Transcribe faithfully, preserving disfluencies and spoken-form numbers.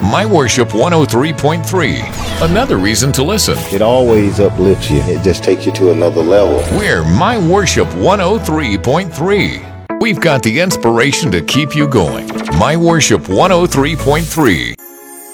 My Worship one oh three point three. Another reason to listen. It always uplifts you. It just takes you to another level. We're My Worship one oh three point three. We've got the inspiration to keep you going. My Worship one oh three point three.